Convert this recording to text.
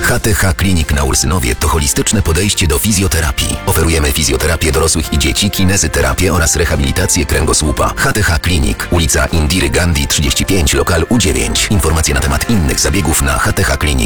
HTH Klinik na Ursynowie to holistyczne podejście do fizjoterapii. Oferujemy fizjoterapię dorosłych i dzieci, kinezyterapię oraz rehabilitację kręgosłupa. HTH Klinik, ulica Indiry Gandhi 35, lokal U9. Informacje na temat innych zabiegów na hthklinik.pl.